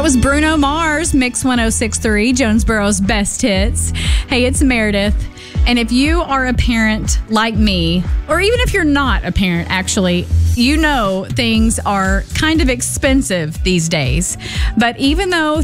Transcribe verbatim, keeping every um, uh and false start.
was Bruno Mars, Mix one oh six point three, Jonesboro's best hits. Hey, it's Meredith. And if you are a parent like me, or even if you're not a parent, actually, you know things are kind of expensive these days. But even though